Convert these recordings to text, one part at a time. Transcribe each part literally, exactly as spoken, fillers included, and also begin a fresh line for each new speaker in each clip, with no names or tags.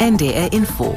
N D R Info.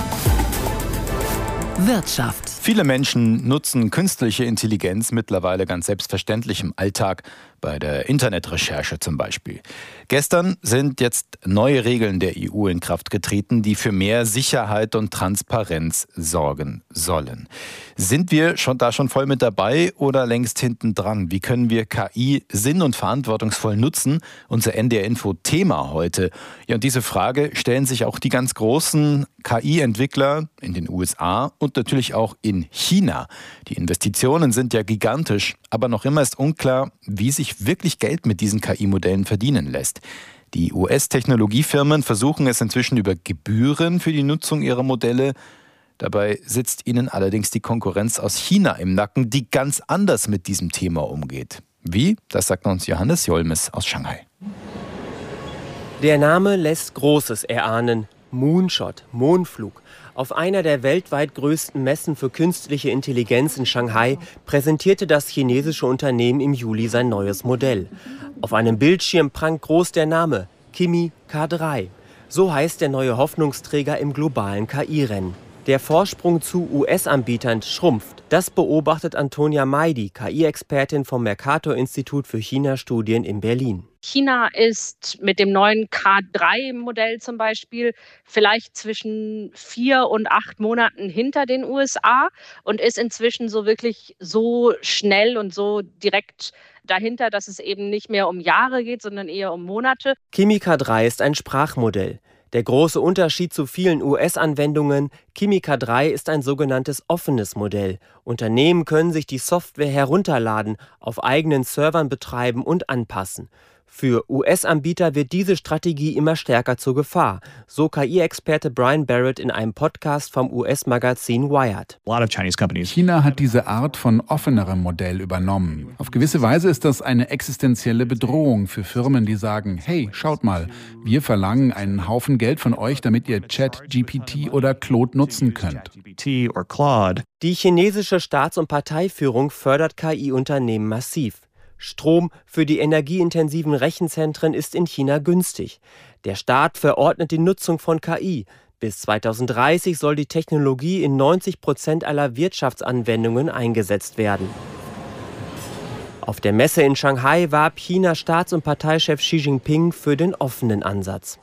Wirtschaft.
Viele Menschen nutzen künstliche Intelligenz mittlerweile ganz selbstverständlich im Alltag, bei der Internetrecherche zum Beispiel. Gestern sind jetzt neue Regeln der E U in Kraft getreten, die für mehr Sicherheit und Transparenz sorgen sollen. Sind wir schon da schon voll mit dabei oder längst hinten dran? Wie können wir K I sinn- und verantwortungsvoll nutzen? Unser N D R-Info-Thema heute. Ja, und diese Frage stellen sich auch die ganz großen K I-Entwickler in den U S A und natürlich auch in China. Die Investitionen sind ja gigantisch, aber noch immer ist unklar, wie sich wirklich Geld mit diesen K I-Modellen verdienen lässt. Die U S-Technologiefirmen versuchen es inzwischen über Gebühren für die Nutzung ihrer Modelle. Dabei sitzt ihnen allerdings die Konkurrenz aus China im Nacken, die ganz anders mit diesem Thema umgeht. Wie? Das sagt uns Johannes Jolmes aus Shanghai.
Der Name lässt Großes erahnen. Moonshot, Mondflug. Auf einer der weltweit größten Messen für künstliche Intelligenz in Shanghai präsentierte das chinesische Unternehmen im Juli sein neues Modell. Auf einem Bildschirm prangt groß der Name Kimi K drei. So heißt der neue Hoffnungsträger im globalen K I-Rennen. Der Vorsprung zu U S-Anbietern schrumpft. Das beobachtet Antonia Maidi, K I-Expertin vom Mercator-Institut für China-Studien in Berlin.
China ist mit dem neuen K drei Modell zum Beispiel vielleicht zwischen vier und acht Monaten hinter den U S A und ist inzwischen so wirklich so schnell und so direkt dahinter, dass es eben nicht mehr um Jahre geht, sondern eher um Monate.
Kimi K drei ist ein Sprachmodell. Der große Unterschied zu vielen U S-Anwendungen, Kimi K drei ist ein sogenanntes offenes Modell. Unternehmen können sich die Software herunterladen, auf eigenen Servern betreiben und anpassen. Für U S-Anbieter wird diese Strategie immer stärker zur Gefahr, so K I-Experte Brian Barrett in einem Podcast vom U S-Magazin Wired.
China hat diese Art von offenerem Modell übernommen. Auf gewisse Weise ist das eine existenzielle Bedrohung für Firmen, die sagen, hey, schaut mal, wir verlangen einen Haufen Geld von euch, damit ihr Chat G P T oder Claude nutzen könnt.
Die chinesische Staats- und Parteiführung fördert K I-Unternehmen massiv. Strom für die energieintensiven Rechenzentren ist in China günstig. Der Staat verordnet die Nutzung von K I. Bis zweitausenddreißig soll die Technologie in neunzig Prozent aller Wirtschaftsanwendungen eingesetzt werden. Auf der Messe in Shanghai warb Chinas Staats- und Parteichef Xi Jinping für den offenen Ansatz.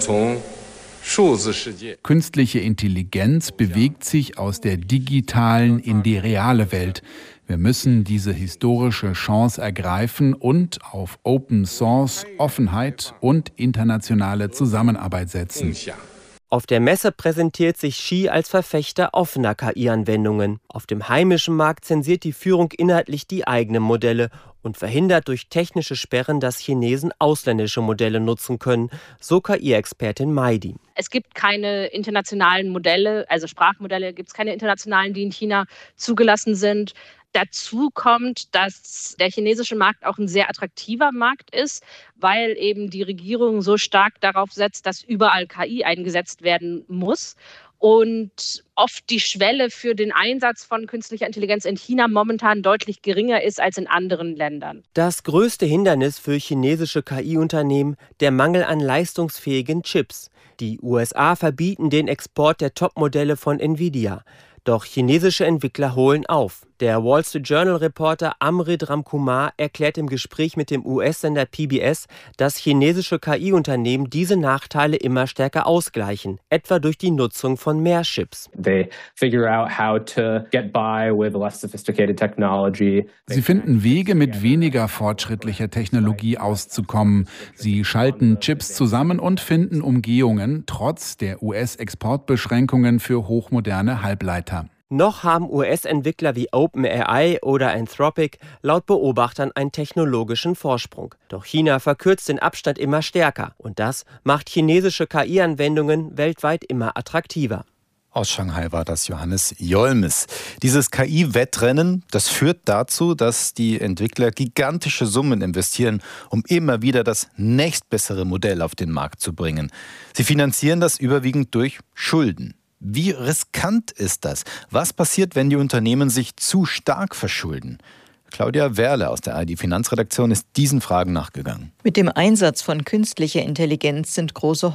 Künstliche Intelligenz bewegt sich aus der digitalen in die reale Welt. Wir müssen diese historische Chance ergreifen und auf Open Source, Offenheit und internationale Zusammenarbeit setzen.
Auf der Messe präsentiert sich Xi als Verfechter offener K I-Anwendungen. Auf dem heimischen Markt zensiert die Führung inhaltlich die eigenen Modelle und verhindert durch technische Sperren, dass Chinesen ausländische Modelle nutzen können, so K I-Expertin Maidi.
Es gibt keine internationalen Modelle, also Sprachmodelle gibt es keine internationalen, die in China zugelassen sind. Dazu kommt, dass der chinesische Markt auch ein sehr attraktiver Markt ist, weil eben die Regierung so stark darauf setzt, dass überall K I eingesetzt werden muss. Und oft die Schwelle für den Einsatz von künstlicher Intelligenz in China momentan deutlich geringer ist als in anderen Ländern.
Das größte Hindernis für chinesische K I-Unternehmen, der Mangel an leistungsfähigen Chips. Die U S A verbieten den Export der Topmodelle von Nvidia. Doch chinesische Entwickler holen auf. Der Wall Street Journal-Reporter Amrit Ramkumar erklärt im Gespräch mit dem U S-Sender P B S, dass chinesische K I-Unternehmen diese Nachteile immer stärker ausgleichen, etwa durch die Nutzung von mehr Chips.
Sie finden Wege, mit weniger fortschrittlicher Technologie auszukommen. Sie schalten Chips zusammen und finden Umgehungen, trotz der U S-Exportbeschränkungen für hochmoderne Halbleiter.
Noch haben U S-Entwickler wie OpenAI oder Anthropic laut Beobachtern einen technologischen Vorsprung. Doch China verkürzt den Abstand immer stärker und das macht chinesische K I-Anwendungen weltweit immer attraktiver.
Aus Shanghai war das Johannes Jolmes. Dieses K I-Wettrennen, das führt dazu, dass die Entwickler gigantische Summen investieren, um immer wieder das nächstbessere Modell auf den Markt zu bringen. Sie finanzieren das überwiegend durch Schulden. Wie riskant ist das? Was passiert, wenn die Unternehmen sich zu stark verschulden? Claudia Werle aus der A R D-Finanzredaktion ist diesen Fragen nachgegangen.
Mit dem Einsatz von künstlicher Intelligenz sind große